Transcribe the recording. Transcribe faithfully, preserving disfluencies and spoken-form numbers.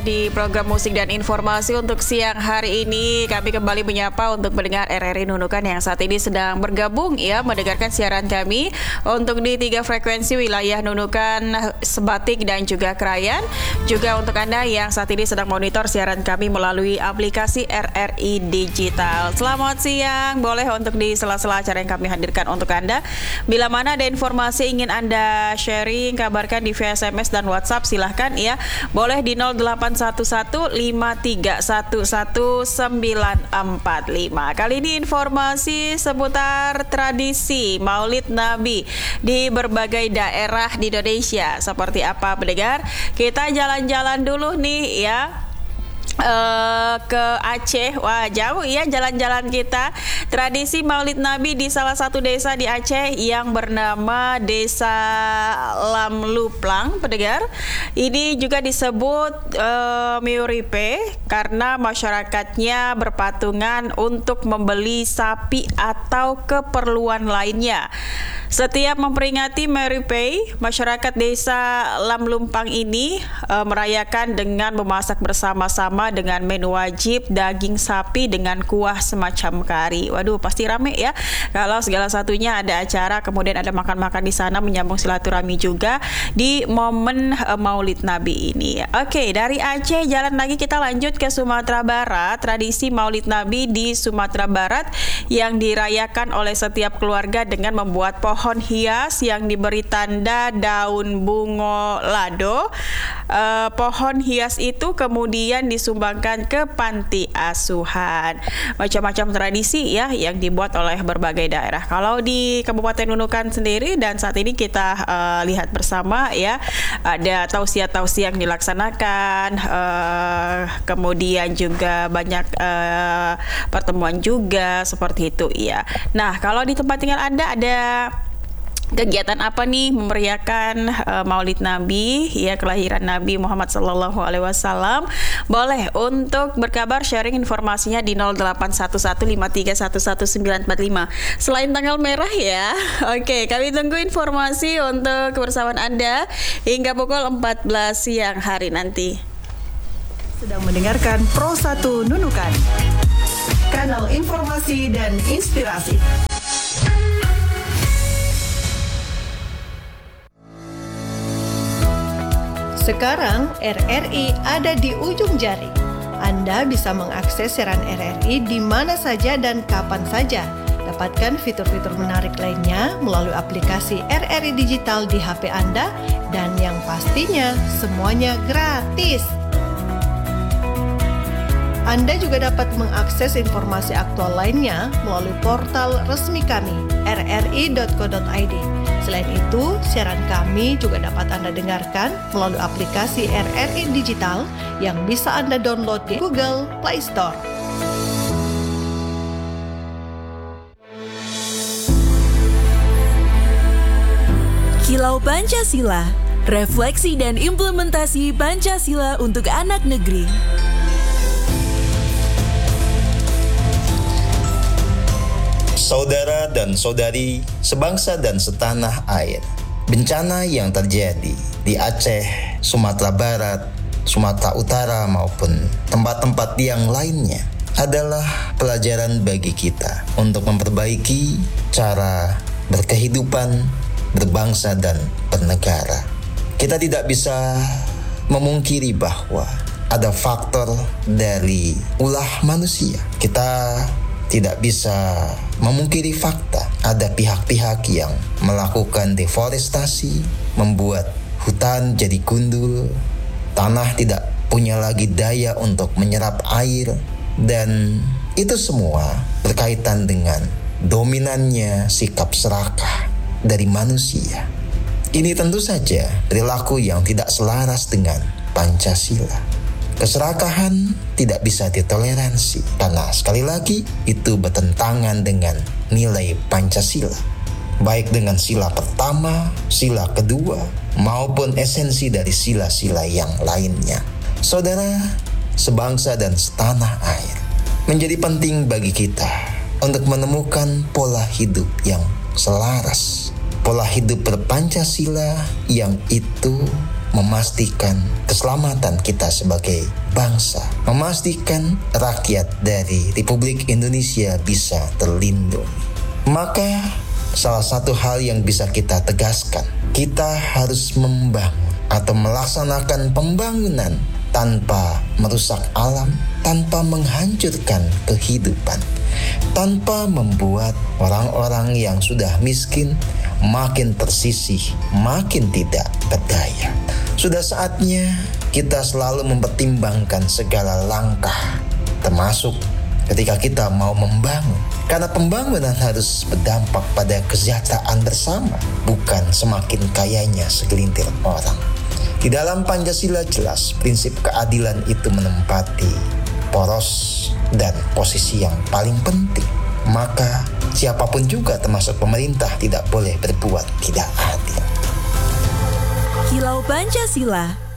Di program musik dan informasi untuk siang hari ini, kami kembali menyapa untuk mendengar R R I Nunukan yang saat ini sedang bergabung ya mendengarkan siaran kami untuk di tiga frekuensi wilayah Nunukan, Sebatik dan juga Krayan. Juga untuk Anda yang saat ini sedang monitor siaran kami melalui aplikasi R R I Digital. Selamat siang, boleh untuk di sela-sela acara yang kami hadirkan untuk Anda. Bila mana ada informasi ingin Anda sharing, kabarkan di via S M S dan WhatsApp, silahkan ya. Boleh di nol delapan satu satu lima tiga satu satu sembilan empat lima. Kali ini informasi seputar tradisi Maulid Nabi di berbagai daerah di Indonesia. Seperti apa pendengar? Kita jalan-jalan dulu nih ya. Uh, ke Aceh. Wah, jauh ya jalan-jalan kita. Tradisi Maulid Nabi di salah satu desa di Aceh yang bernama Desa Lamluplang, pendengar. Ini juga disebut uh, Miuripe karena masyarakatnya berpatungan untuk membeli sapi atau keperluan lainnya. Setiap memperingati Miuripe, masyarakat desa Lamlumpang ini uh, merayakan dengan memasak bersama-sama dengan menu wajib daging sapi dengan kuah semacam kari. Waduh, pasti rame ya. Kalau segala satunya ada acara, kemudian ada makan-makan di sana, menyambung silaturahmi juga di momen uh, Maulid Nabi ini. Oke, dari Aceh jalan lagi kita lanjut ke Sumatera Barat. Tradisi Maulid Nabi di Sumatera Barat yang dirayakan oleh setiap keluarga dengan membuat pohon hias yang diberi tanda daun bungo lado. Uh, pohon hias itu kemudian disumbangkan ke panti asuhan. Macam-macam tradisi ya yang dibuat oleh berbagai daerah. Kalau di Kabupaten Nunukan sendiri, dan saat ini kita uh, lihat bersama ya, ada tausiah-tausiah yang dilaksanakan, uh, kemudian juga banyak uh, pertemuan juga seperti itu ya. Nah, kalau di tempat tinggal Anda ada kegiatan apa nih memeriahkan uh, Maulid Nabi ya, kelahiran Nabi Muhammad Sallallahu Alaihi Wasallam? Boleh untuk berkabar, sharing informasinya di nol delapan satu satu lima tiga satu satu sembilan empat lima. Selain tanggal merah ya. Oke, kami tunggu informasi untuk kebersamaan Anda hingga pukul empat belas siang hari nanti. Sedang mendengarkan Pro satu Nunukan, kanal informasi dan inspirasi. Sekarang R R I ada di ujung jari. Anda bisa mengakses siaran R R I di mana saja dan kapan saja. Dapatkan fitur-fitur menarik lainnya melalui aplikasi R R I Digital di H P Anda, dan yang pastinya semuanya gratis. Anda juga dapat mengakses informasi aktual lainnya melalui portal resmi kami r r i dot co dot i d. Selain itu, siaran kami juga dapat Anda dengarkan melalui aplikasi R R I Digital yang bisa Anda download di Google Play Store. Kilau Pancasila, refleksi dan implementasi Pancasila untuk anak negeri. Saudara dan saudari sebangsa dan setanah air, bencana yang terjadi di Aceh, Sumatera Barat, Sumatera Utara maupun tempat-tempat yang lainnya adalah pelajaran bagi kita untuk memperbaiki cara berkehidupan, berbangsa dan bernegara. Kita tidak bisa memungkiri bahwa ada faktor dari ulah manusia. Kita tidak bisa memungkiri fakta ada pihak-pihak yang melakukan deforestasi, membuat hutan jadi gundul, tanah tidak punya lagi daya untuk menyerap air, dan itu semua berkaitan dengan dominannya sikap serakah dari manusia. Ini tentu saja perilaku yang tidak selaras dengan Pancasila. Keserakahan tidak bisa ditoleransi karena sekali lagi itu bertentangan dengan nilai Pancasila, baik dengan sila pertama, sila kedua, maupun esensi dari sila-sila yang lainnya. Saudara, sebangsa dan setanah air, menjadi penting bagi kita untuk menemukan pola hidup yang selaras, pola hidup berpancasila yang itu memastikan keselamatan kita sebagai bangsa, memastikan rakyat dari Republik Indonesia bisa terlindungi. Maka salah satu hal yang bisa kita tegaskan, kita harus membangun atau melaksanakan pembangunan tanpa merusak alam, tanpa menghancurkan kehidupan, tanpa membuat orang-orang yang sudah miskin makin tersisih, makin tidak berdaya. Sudah saatnya kita selalu mempertimbangkan segala langkah, termasuk ketika kita mau membangun. Karena pembangunan harus berdampak pada kesejahteraan bersama, bukan semakin kayanya segelintir orang. Di dalam Pancasila jelas prinsip keadilan itu menempati poros dan posisi yang paling penting. Maka siapapun juga termasuk pemerintah tidak boleh berbuat tidak adil. Kilau Pancasila,